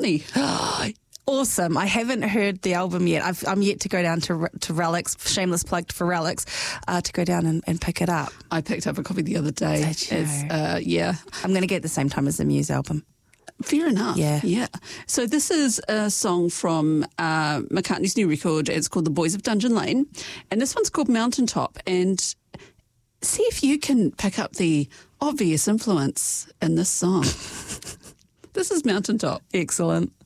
McCartney. Awesome. I haven't heard the album yet. I'm yet to go down to Relics, shameless plug for Relics, to go down and pick it up. I picked up a copy the other day. Did you? Yeah. I'm going to get it the same time as the Muse album. Fair enough. Yeah. So this is a song from McCartney's new record. It's called The Boys of Dungeon Lane. And this one's called Mountaintop. And see if you can pick up the obvious influence in this song. This is Mountaintop. Excellent.